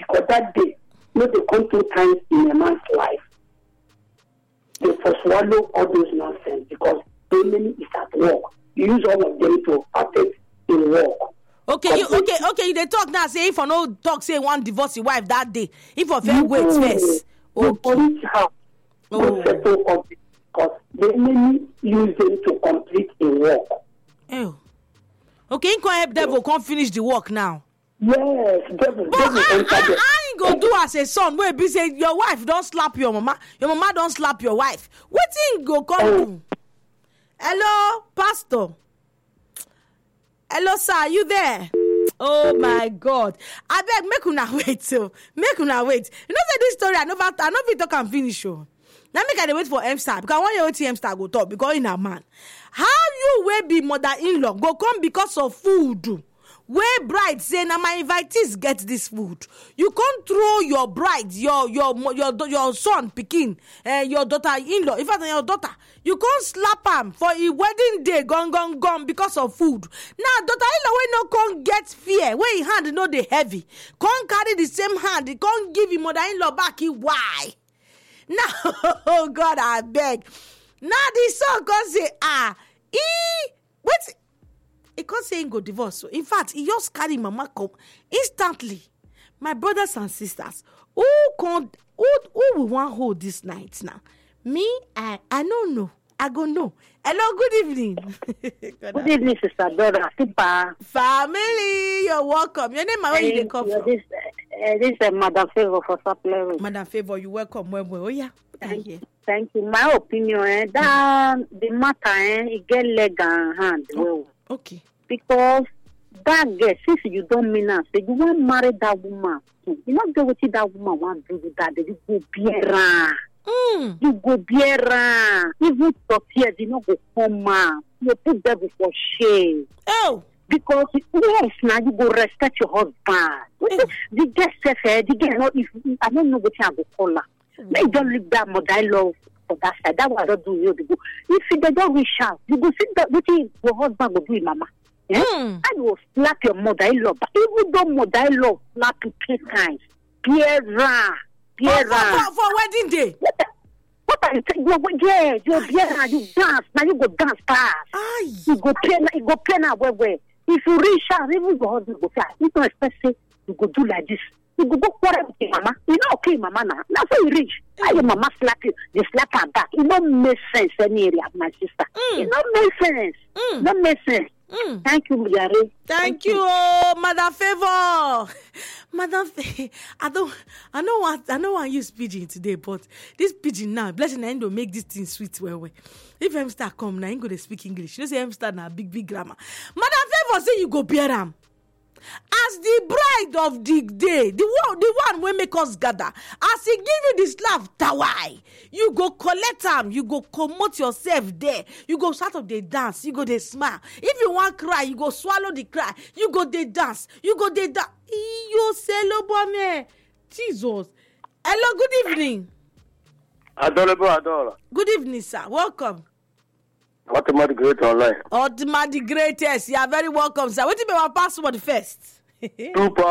because that day, they come 2 times in a man's life. They first swallow all those nonsense because the enemy is at work. You use all of them to affect in work. Okay, they talk now. Say if I no talk, say one divorce your wife that day. If I fair wait first. The police have no settle up because the enemy use them to complete a work. Oh. Okay, you can help devil come finish the work now. Yes, devil. But I ain't gonna do as a son. Where be say your wife don't slap your mama don't slap your wife. What thing go come do? Hello, pastor. Hello, sir, are you there? Oh my God! I beg, make una wait. Make una wait. You know say this story. I know if talk and finish. Now make I wait for M-Star because one year M-Star go talk because in a man. How you will be mother-in-law go come because of food? Where bride say now my invitees get this food. You can't throw your bride, your son pikin, your daughter-in-law. In fact, your daughter, you can't slap am for a wedding day gone because of food. Now daughter-in-law we no can't get fear. Where he hand no dey heavy, can't carry the same hand. He can't give him mother-in-law back. Why? Now, oh God, I beg. Now the son can say wait. He can't say he go divorce. So in fact, he just carry mama come instantly. My brothers and sisters, who will want hold this night now? Me, I don't know. I go know. Hello, good evening. Good evening, Sister Dora. Family, you're welcome. Your name, where you come from? This is Madam Favor for Supply. Madam Favor, you welcome. Oh yeah. Thank you. My opinion, that the matter, it get leg and hand. Well, okay. Because that girl, since you don't mean us, you won't marry that woman. You not go with that woman want to do that. You go biera. You go biera. Even to here, you not go come out. You put that before shame. Oh. Because yes, now you go respect your husband. The girl said, the girl, if I don't know what I go call her. They don't leave that mother-in-law for that side. That what I don't do. You go. If they don't reach out, you go see that what your husband will do, mama. I will slap your mother-in-law. But even though mother-in-law slap you 3 times, Pierre. For wedding day. What are you saying? You're Pierre. You dance now. You go dance fast. You go play now. Where? If you reach out, even your husband go fly. You don't expect say you go do like this. You go quarrel with your mama. You know, okay, mama now. Now so you reach. How your mama slap you? They slap her back. It don't make sense any area, my sister. It don't make sense. Don't make sense. Thank you, Yare. Thank you, Madam Favor. I don't want to use pidgin today, but this pidgin now, blessing, I to make this thing sweet. Well. If M-Star come now, I ain't going to speak English. You know, say M-Star now big grammar. Madam Favor say you go bear am. As the bride of the day, the one will make us gather. As he give you this laugh, tawai, you go collect them, you go promote yourself there. You go start up the dance, you go they smile. If you want cry, you go swallow the cry. You go they dance, you go they dance. You say Jesus. Hello, good evening. Adora. Good evening, sir. Welcome. Ultima the Great online. Ultima the Greatest. You are very welcome, sir. What do you mean our password first? Super.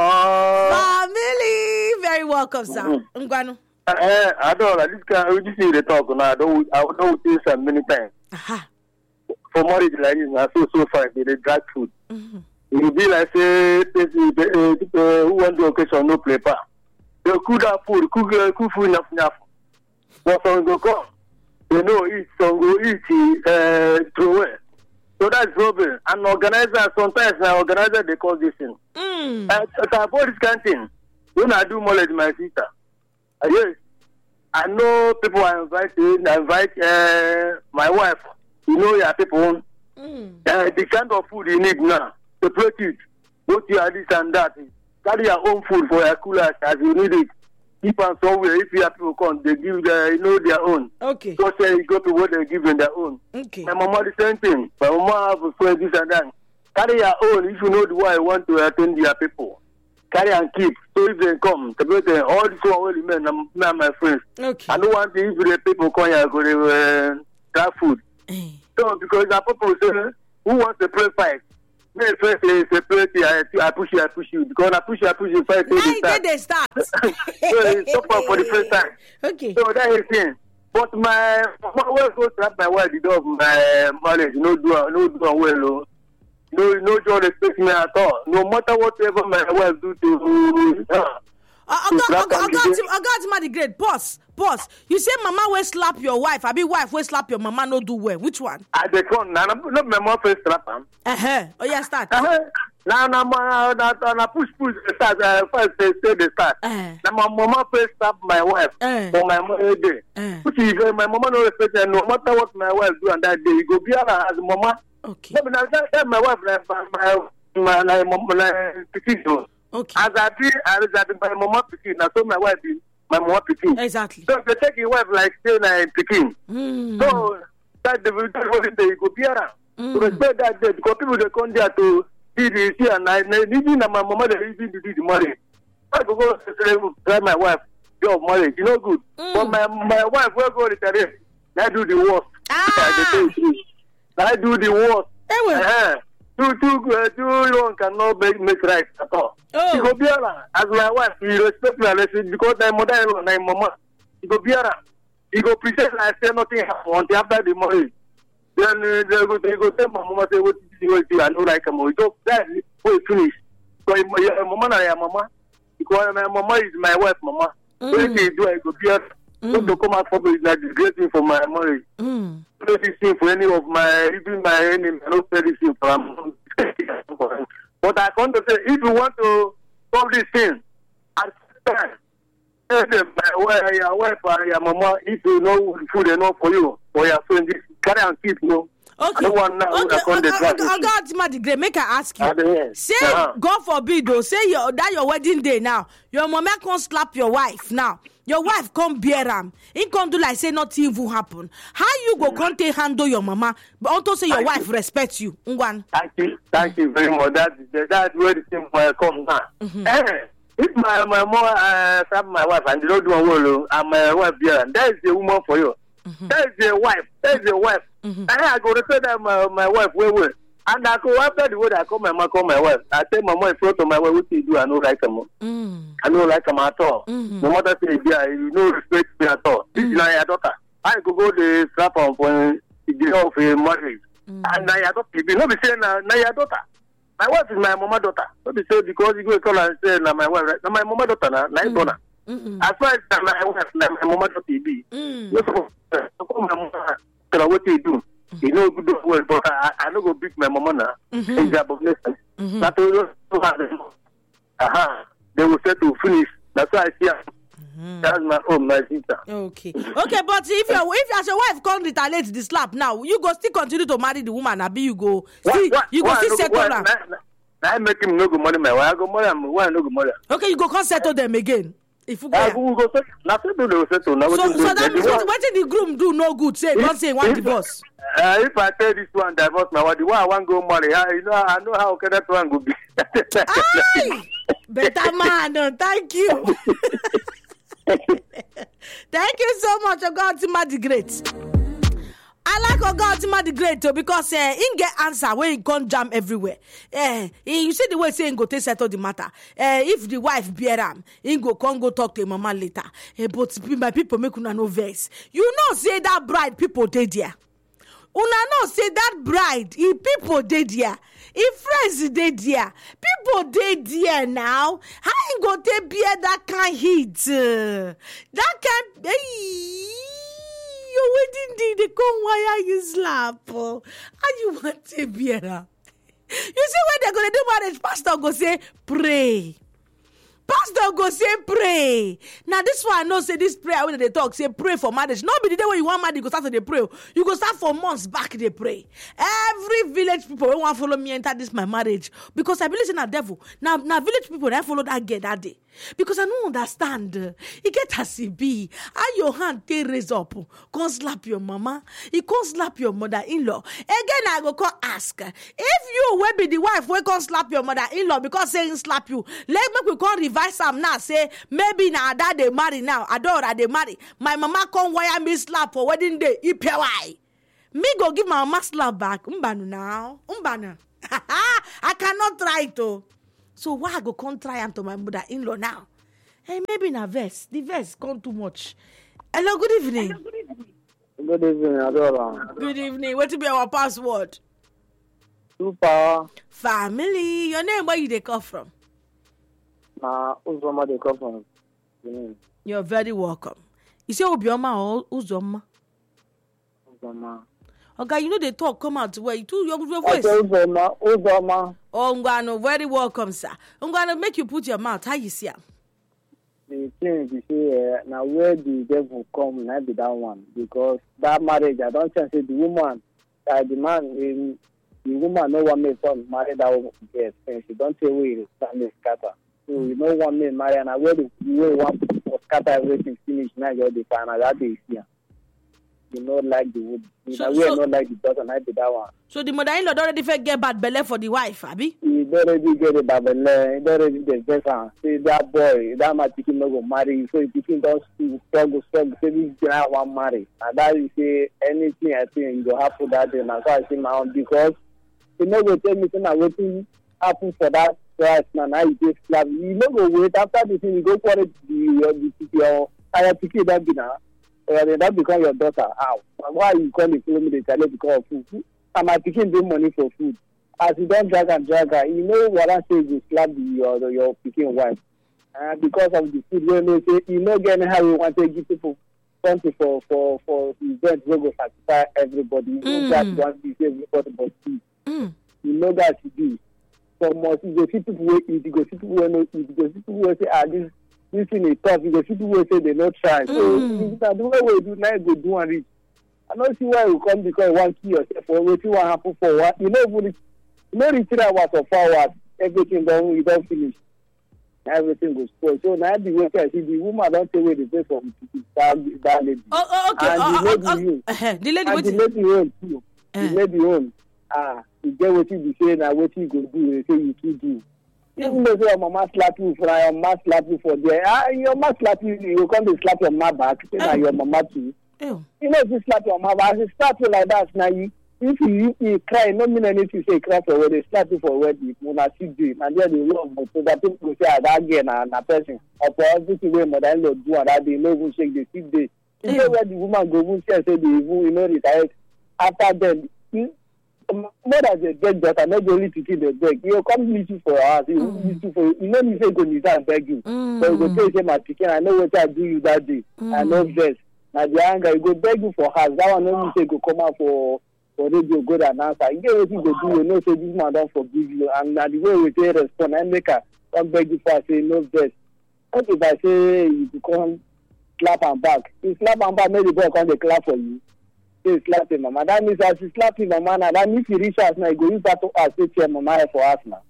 Family. Very welcome, sir. Ngwanu. Adora, this guy, we just need to talk now. I don't say so many times. For marriage like this, I so far, they drag food. It will be like, say, who want the occasion, no play pa. They cook that food, cook food enough. But some go come. They know eat, some go eat, throw away. So that's problem. An organizer, sometimes an organizer, they call this thing. To avoid this kind of thing, when I do more like my sister, yes, I know people I invite my wife, you know your people, the kind of food you need now, to plate it, both you are this and that, carry your own food for your cooler as you need it. Keep on somewhere. If you have people come, they give their own. Okay. So say you go to what they give them their own. Okay. My mama the same thing. My mama have a friend this and that. Carry your own if you know the way I want to attend their people. Carry and keep. So if they come, all this one only men, me and my friends. Okay. I don't want if the people come here go to grab food. So because the people say who wants to play fight? First, I push you. Because I push you. First, they start. So it's so far for the first time. Okay. So that is thing. But my wife goes to my wife the door of my marriage. No do well. No joy respect me at all. No matter whatever my wife do to I got great. Pause. You say mama will slap your wife. I be wife will slap your mama. No do well. Which one? I decline. Not my mom first slap him. Oh yeah, start. Now push start. First say the start. Now my mama first slap my wife for my mother day. Which is my mama no respect her. No matter what my wife do on that day, you go be as mama. Okay. No, but now my wife my petition. Okay. As I be my mama picking, now so my wife is my mama picking. Exactly. So they take your wife like saying I'm picking. So that the day go be around. To respect that day because people they come there to see the issue and I even my mama they even do the marriage. I go tell my wife job marriage, you know good. But my wife will go retire. I do the worst. I do the worst. Too long cannot make right at all. You go be around. As my wife, you respect me because my mother-in-law, my mama. You go be around. You go pretend I say nothing happened until after the marriage. Then they go tell my mama, say, what did you do? I know like a movie. So that will finish. So my mama and your mama. Because my mama is my wife, mama. So if you do, I go be around. Don't come out for me like disgracing for my marriage. Don't this thing for any of my, even my enemy. I don't say this thing for them. But I want to say, if you want to solve this thing, at the time, your wife and your mama, if you know food enough for you, for your friend, carry and keep, no. Okay. I don't want now I got make I ask you. Say, God forbid, though, say your wedding day now. Your mama can't slap your wife now. Your wife can't bear him. He can't do like say nothing evil happen. How you go can't handle your mama, but also say your wife respects you. Thank you very much. That's where the thing comes now. If my mom slap my wife and they don't do a well, and my wife bear, that is the woman for you. That is the wife. I go to say that my wife well. And I go after the way I call my wife. I tell my mom in front of my wife, what you do, I don't like them. I don't like them at all. No matter say, you don't respect me at all. This is not your daughter. I go the slap on for the of a marriage. And now your daughter, you not be saying now your daughter. My wife is my mama daughter. Don't be saying because you go call and say now my wife, now my mama daughter, now my daughter. As far as my wife, my mama daughter be. You call my mama, tell what you do. You know good well, but I don't go beat my mama now. In the abomination. That they will say to finish. That's why I see her. That's my own, my sister. Okay, but if as your wife can't retaliate the slap now, you go still continue to marry the woman. Abi you go still settle her. I make him no good money. My wife go marry him. Why no good money? Okay, you go can't settle them again. If you go, go nothing to do settle. So that means what did the groom do no good? Say don't say one divorce. If I tell this one divorce my wife, the one I want to go marry, I know how okay that one go be. Better man, thank you. Thank you so much, Oga the Great. I like Oga the Great too because he get answer when he can't jam everywhere. You see the way saying go take settle the matter. If the wife bear him, he go talk to him mama later. But my people make una no vex. You know say that bride people dey there. Una know say that bride, people dey there. Friends dey there. People dey there now. How you go take bear that kind heat? That kind your wedding day they come wire you slap. How you want to bear her? You see when they're gonna do marriage, pastor go say pray. Pastor go say pray. Now this one I know say this prayer when they talk say pray for marriage. Not be the day when you want marriage you go start to pray. You go start for months back they pray. Every village people when want follow me enter this my marriage because I believe in a devil. Now village people they follow that girl that day because I don't understand. You get as it be. How your hand take raise up, come slap your mama. You come slap your mother-in-law. Again I go come ask if you will be the wife we come slap your mother-in-law because saying slap you. Let me come revise am now say maybe now that they marry now Adora they marry my mama come wire me slap for wedding day why me go give my mama slap back umbanu now umbana I cannot try it, oh. So why I go come try am to my mother-in-law now? Hey, maybe na verse. The verse come too much. Hello, good evening. Good evening, Adora. Good evening. What will be our password? Super. Family. Your name, where you they come from? Uzoma they come from. You're very welcome. You say Obioma or Uzoma? Uzoma. Okay, you know they talk come out where you do your voice. Uzoma. Oh, Ngwano, very welcome, sir. Ngwano, make you put your mouth. How you see? The thing is, say, now where the devil come, not be that one. Because that marriage, I don't think the woman, the man, the woman, no one may marry that woman. Yes, she don't say we stand scatter. So you know one may marry, and where the way one scatter everything finish, now you're the final. That is here. You know, like the wood. So, we are not like the daughter, not be that one. So the mother-in-law already get bad belly for the wife, Abi? He already get a bad belly. He already get better. See that boy, that my chicken no go marry. So if chicken don't struggle. Say this guy want marry. And that is say anything I think will happen that day. And so I see my own because you know go tell me something waiting happen for that price. Now you just slap. You know go wait after the thing. You go for it. Your chicken that be now. That become your daughter. How? Why you call the follow me the challenge because of food? And my picking bring money for food. As you don't drag her, you know what I say you slap your picking wife. Because of the food, you know getting how you want to give people something for events we go satisfy everybody. You know that one to say everybody but food. You know that you do. So much you go see people who eat, you go see people who no eat, you go see people who say this thing is tough, you go see people who say they not try. So the way we do now go do and reach. I don't see why you come because you want to kill yourself or what you want to happen for what you know reach 3 hours or 4 hours, everything you don't finish. Everything goes spoil. So now the way I see the woman don't take away the face from that lady. Okay. And the lady own too. The lady own. You get what you be saying and what you go do, they say you too do. Even though your mama slap you for your mama slap you for there, your mama slap you come to slap your mama back, and your mama too. You know if you slap your mama back, if slap you like that, now if you cry, no mean anything say cry for where they slap you for where you wanna see do, and then they love so that people go say that girl na person, or for everything where mother-in-law do and that they no even shake the sick day. You know where the woman go even say they even retire after them. More than a dead daughter, not the only picking the beg. You come meet you for your house. You know me say go need and beg you. But you go say my picking, I know what I do you that day. I know best. Now the anger, you go beg you for house. That one only say go come out for radio go and answer. You get what you go do, you know say this man don't forgive you. And now the way we say respond, I make her come beg you for say no best. What if I say you come slap and back? You slap and back, maybe the boy come dey clap for you. Say slap him, mama. That means as you slap him, mama, now that means you reach us now, you go use that to us, say your mama for us now.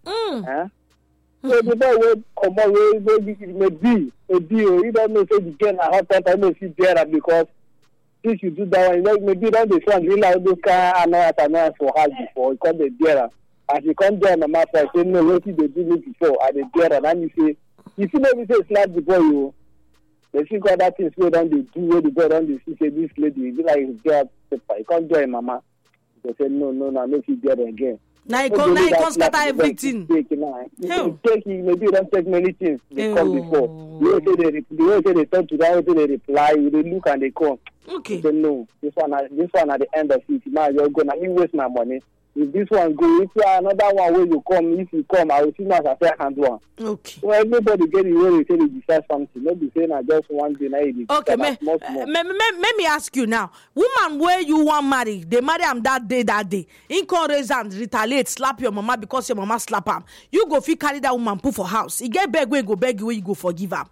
So the boy will come away, maybe, you don't know, say the girl na hot temper, you know, see there because since you do that one, you know, maybe you don't understand, really like those kind of annoyance for her before, you come the there. As you come there, mama, say, no, what did they do me before, at the there, and then you say, if you never say slap the boy, you they think other things where don't they do where the boy don't they see say this lady be like his girl paper. You can't join mama. They say no, if you get it again. Now you can't scatter everything. Take, maybe you don't take many things they come before. You say they talk to that, they reply, they look and they come. Okay. They say no, this one at the end of it, now you're gonna waste my money. If this one go, if you are another one where you come, if you come, I will see now as a second one. Okay. So everybody get it where they say they decide something. Not be saying I just one day now. Okay, let me ask you now. Woman where you want marry, they marry am that day. In come raise and retaliate, slap your mama because your mama slap am. You go fit carry that woman put for house. You get beg where you go beg where you go forgive am.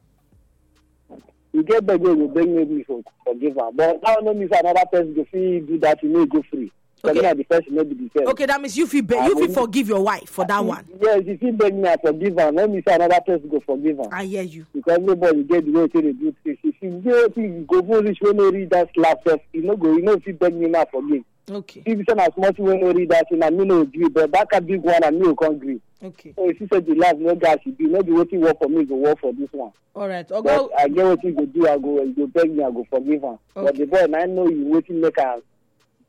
You get beg where you beg me for forgive am. But now no means another person go fit do that, you may go free. Okay. The person may be the same. Okay, that means you feel forgive your wife for that one. Yes, if you beg me, I forgive her. Let me say another person go forgive her. I hear you. Because everybody get the way they do things. If you go for this when you read that slap stuff, you know if you beg me now forgive. Okay. If you say as much when you read that, I mean no agree, but that can big one and me will can't agree. Okay. So if you say the last no guys you do, not the way you work for me, go work for this one. All right. But I get what you go do, you go beg me, I go forgive her. Okay. But the boy, I know you waiting make her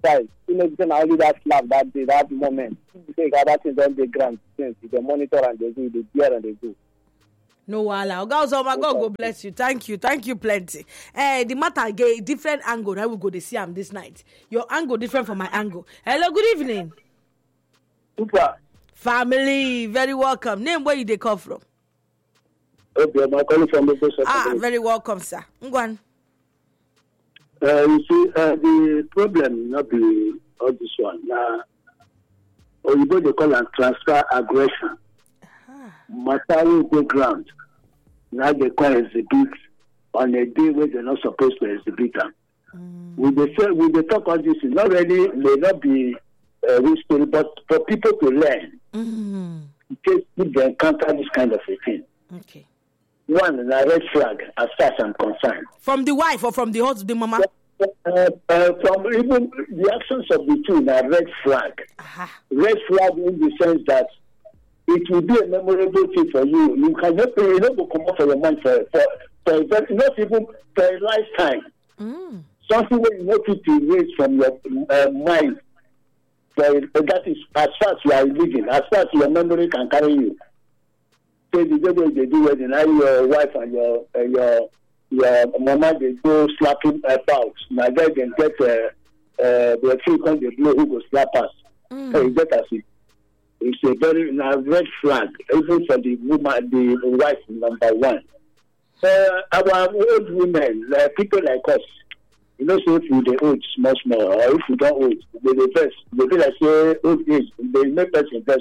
side. You know, because now only that slap that day, that moment. You say that thing don't dey ground since they monitor and they do, they hear and they do. No wala. Oga, my God go bless you. Thank you plenty. The matter get different angle. I will go to see him this night. Your angle different from my angle. Hello, good evening. Super. Family, very welcome. Name where you dey come from? Okay, I'm calling from the very welcome, sir. Ngwan. You see, the problem not be all this one. Or you go they call and transfer aggression. Matter will go ground. Now they call exhibit on a day where they're not supposed to exhibit them. With the talk on this, it not really may not be useful, but for people to learn, in case if they encounter this kind of a thing. Okay. One, a red flag as far as I'm concerned. From the wife or from the husband, the mama? From even the actions of the two, a red flag. Red flag in the sense that it will be a memorable thing for you. You cannot come out for your mind for not even for a lifetime. Something that you know to erase from your mind. That is as far as you are living, as far as your memory can carry you. So the way they do it, now your wife and your mama they go slapping about. Now they can get the few when they blow who go slap us. So you get us it. It's a very red flag, even for the woman, the wife number one. Our old women, people like us, you know, so if you the old small, or if you don't old, they the best. They be like say old age, they make us invest.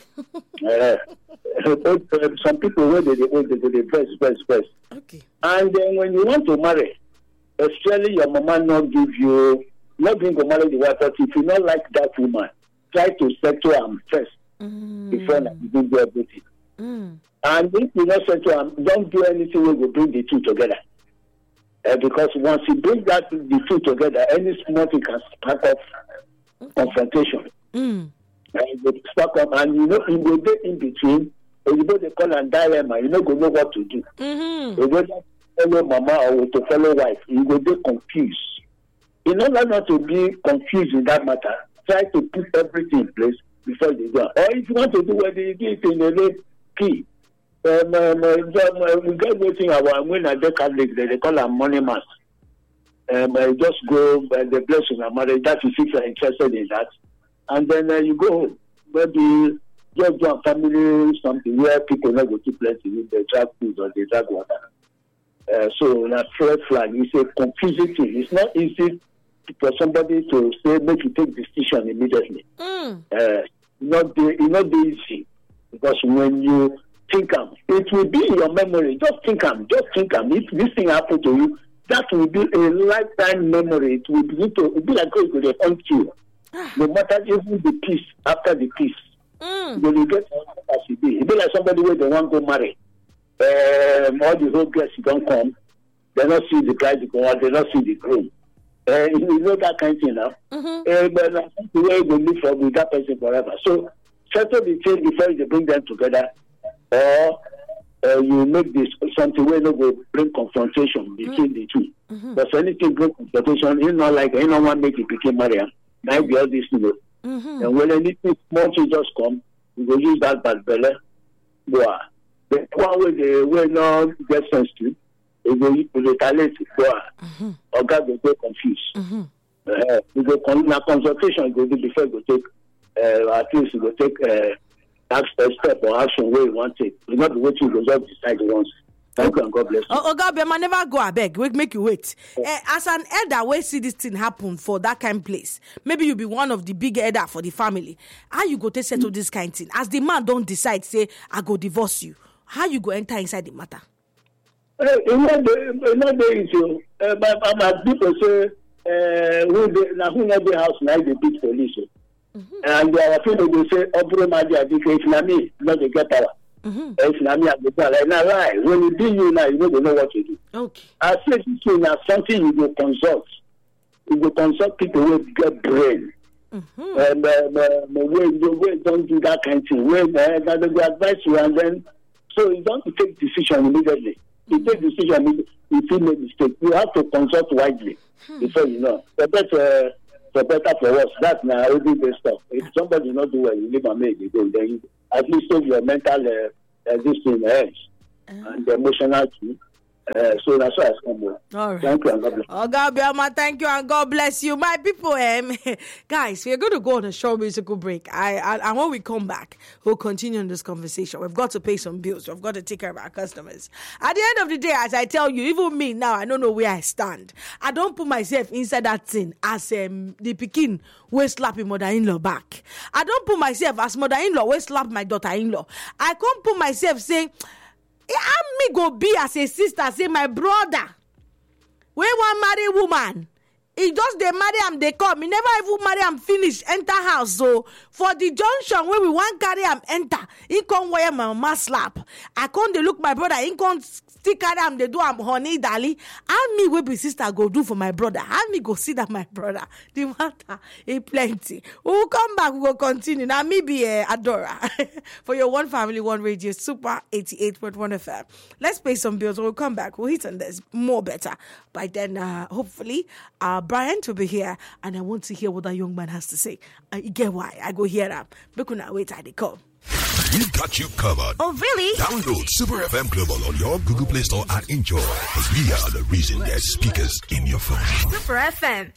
Some people when they old, they the best. Okay. And then when you want to marry, especially your mama not give you, not going to marry the wife, but if you not like that woman, try to settle them first before you do everything. And if you not settle them, don't do anything that will bring the two together. Because once you bring the two together, any small thing can spark up confrontation. And you spark up, and you know, you go there in between, or you go they call and dilemma, you know, go know what to do. You go to follow mama or to follow wife, you go there confused. In order not to be confused in that matter, try to put everything in place before you go. Or if you want to do what you do it in a late key. We get waiting when I get Catholic, they call them money mass. Just go the blessing of marriage. That is if you're interested in that. And then you go home. Maybe just do a family something where people not go to plenty. They drag food or they drag water. So that red flag is a confusing thing. It's not easy for somebody to say make you take decision immediately. Not easy, because when you think it will be in your memory. Just think if this thing happened to you, that will be a lifetime memory. It will be like it will haunt you. No matter even the peace after the peace. When you get as it be. It be like somebody where they want to go marry. All the whole guests don't come. They not see the bride go out, they not see the groom. You know that kind of thing now. But the way they live with that person forever. So settle the thing before you bring them together. Or you make this something where they will bring confrontation between the two. But for anything bring confrontation, you know, like you know one make it became Maria. Now be all this thing. And when anything small thing just come, we will use that bad belly. Boy, the one way they will not get sense to, it will retaliate. Boy, or God will get confused. We go na consultation go do before we go take at least we go take step or action where you want to take. You not be waiting to just decide once. Thank you and God bless you. Oga, never go abeg. Make you wait. As an elder, where see this thing happen for that kind of place, maybe you be one of the big elder for the family. How you go to settle this kind of thing? As the man don't decide, say I go divorce you. How you go enter inside the matter? It's not the issue. But people say who not the house now they beat police. And there are people who say, "Obro Madia, it's not me, not the get power." It's not me, like now lie. When you do you now, you don't know what to do. Okay. I say this is now something you go consult. You go consult people who get brain. When don't do that kind of thing. When they go advise you, and then so you don't take decision immediately. You take decision if you make mistake. You have to consult widely before you know. But for better for worse. That's now everyday stuff. If somebody not do well, you leave and make it go. Then you at least save your mental this thing and the emotional too. So that's why I come here. All right. Thank you and God bless. Oh, God, Biama, thank you and God bless you. My people, guys, we're going to go on a short musical break. And when we come back, we'll continue in this conversation. We've got to pay some bills. We've got to take care of our customers. At the end of the day, as I tell you, even me now, I don't know where I stand. I don't put myself inside that thing as the pikin will slap his mother-in-law back. I don't put myself as mother-in-law will slap my daughter-in-law. I can't put myself saying, I'm me go be as a sister, say my brother. We want marry woman. He just they marry am, they come. He never even marry am finish, enter house. So for the junction where we want carry am enter, he come where my mama slap. I come they look my brother, he come still carry am, they do am honey dally. And me will be sister go do for my brother. And me go see that my brother. The matter is plenty. We will come back, we will continue. Now me be Adora for your One Family, One Radio, Super 88.1 FM. Let's pay some bills. We'll come back. We'll hit on this more better. By then, hopefully, Brian will be here, and I want to hear what that young man has to say. You get why? I go hear him. Look now, wait, I call. We've got you covered. Oh, really? Download Super FM Global on your Google Play Store and enjoy. Because we are the reason there's speakers in your phone. Super FM.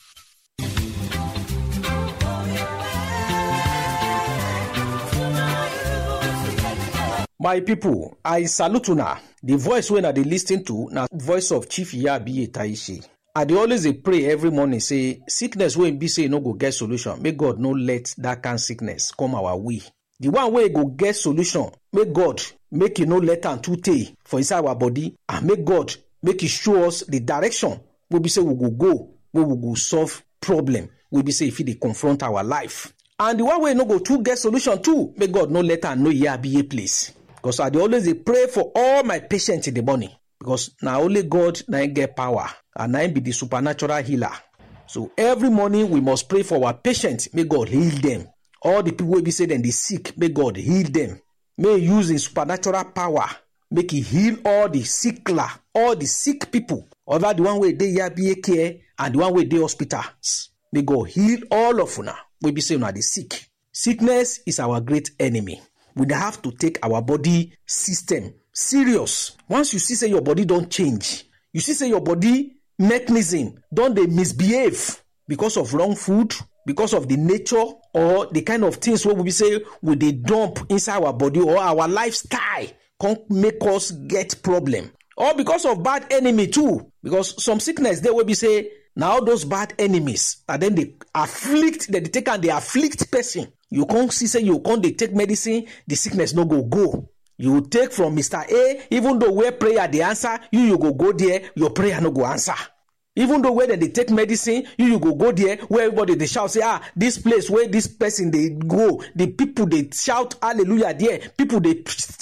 My people, I salute una. The voice when I dey listen to na voice of Chief Iyabiye Taishi. I dey always pray every morning say sickness wey be say no go get solution. May God no let that kind sickness come our way. The one way go get solution, may God make you no let am too tey for inside our body, and make God make it show us the direction wey be say we go, where we go solve problem wey be say if they confront our life. And the one way no go too get solution too, may God no let am know Iyabiye place. Because I dey always pray for all my patients in the morning. Because now only God na get power, and na be the supernatural healer. So every morning we must pray for our patients. May God heal them. All the people will be saying they sick, may God heal them. May He use His supernatural power, make He heal all the sickler, all the sick people. Over the one way they Iyabiye care and the one way they hospitals. May God heal all of una. We be saying they sick. Sickness is our great enemy. We have to take our body system serious. Once you see say your body don't change, you see say your body mechanism don't they misbehave because of wrong food, because of the nature or the kind of things what we say would they dump inside our body or our lifestyle can make us get problem, or because of bad enemy too. Because some sickness they will be say now those bad enemies and then they afflict, they take and they afflict person. You can't see say you can't they take medicine, the sickness no go. You take from Mr. A, even though where prayer the answer, you go there, your prayer no go answer. Even though where they take medicine, you go there, where everybody they shout, say, this place where this person they go, the people they shout hallelujah there, people they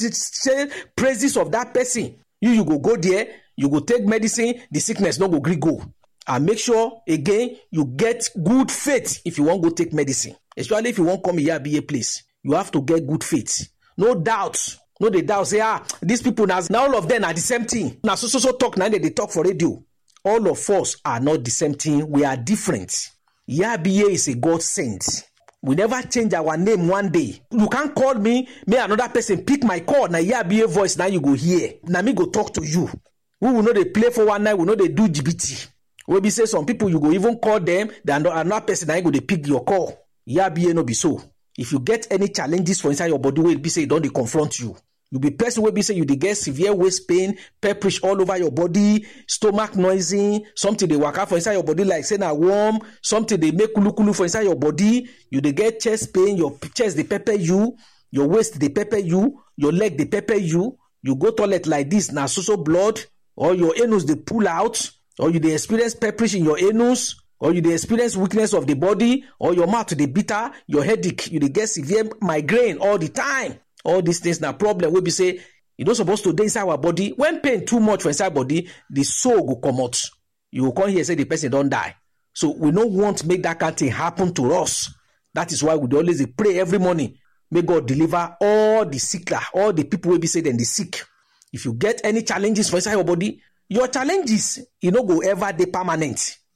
say praises of that person. You go there, you go take medicine, the sickness no go go. And make sure again you get good faith if you want to go take medicine. Especially if you want to come here be a place. You have to get good faith. No doubt. No they doubt say these people now all of them are the same thing. Now so talk now they talk for radio. All of us are not the same thing. We are different. Iyabiye is a God sent. We never change our name one day. You can't call me, may another person pick my call. Now Iyabiye voice, now you go here. Now me go talk to you. We will know they play for one night, we know they do GBT. We be say some people you go even call them, then another person now go they pick your call. Iyabiye no be so. If you get any challenges for inside your body, will be say don't they confront you. You be person will be say you they get severe waist pain, pepperish all over your body, stomach noisy, something they work out for inside your body like say na warm, something they make kulu for inside your body. You they get chest pain, your chest they pepper you, your waist they pepper you, your leg they pepper you. You go toilet like this, na so blood, or your anus they pull out, or you they experience pepperish in your anus, or you they experience weakness of the body, or your mouth they bitter, your headache, you they get severe migraine all the time. All these things na problem wey be say you don't supposed to dey inside our body. When pain too much for inside body, the soul go come out. You will come here say the person don't die. So we don't want to make that kind of thing happen to us. That is why we always pray every morning. May God deliver all the sickler, all the people will be say then the sick. If you get any challenges for inside your body, your challenges, go ever dey permanent.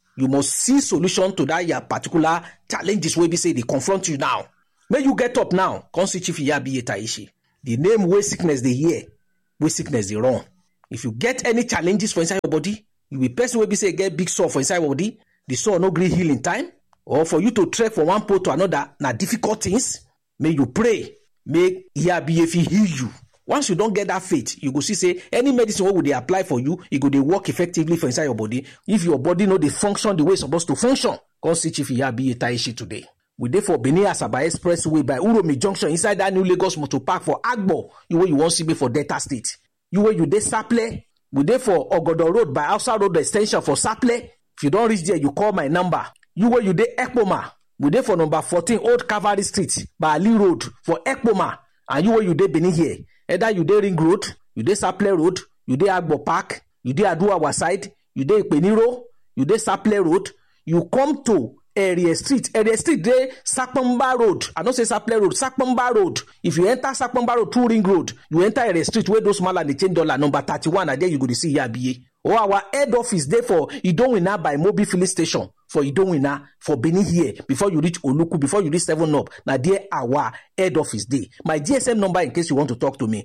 You must see solution to that your particular challenges wey be say they confront you now. May you get up now, come see Chief Iyabiye Taishi. The name where sickness they hear, where sickness they run. If you get any challenges for inside your body, you be person wey be say get big sore for inside your body, the sore no gree heal in time, or for you to trek from one pole to another, na difficult things. May you pray, make Iyabiye heal you. Once you don't get that faith, you go see say any medicine wey they apply for you, it go dey work effectively for inside your body. If your body no dey function the way it's supposed to function, come see Chief Iyabiye Taishi today. We dey for Benin Asaba Expressway by Uromi Junction inside that new Lagos Motor Park for Agbo. You wey you want see me for Delta State. You wey you dey Saple. We dey for Ogodo Road by Hausa Road Extension for Saple. If you don't reach there, you call my number. You wey you dey Ekpoma. We dey for number 14 Old Cavalry Street by Ali Road for Ekpoma. And you wey you dey Benin here. Either you dey Ring Road, you dey Saple Road, you dey Agbo Park, you dey Aduawa side, you dey Ipeniro, you dey Saple Road. You come to Area Street dey Sakpamba Road. I don't say Saple Road, Sakpamba Road. If you enter Sakpamba Road through Ring Road, you enter Area Street where those mala they change dollar number 31, and there you go to see Iyabiye. Or our head office there for Idowina by Mobi Filling Station for Idowina for Benin here. Before you reach Oluku, before you reach 7 Up, now there our head office there. My GSM number in case you want to talk to me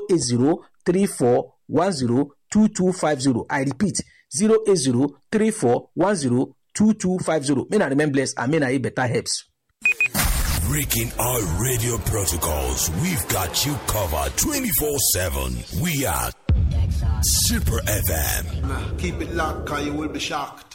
08034102250. I repeat 08034102250. May I remain blessed and may I better helps. Breaking our radio protocols, we've got you covered 24/7. We are Super FM. Keep it locked, cause you will be shocked.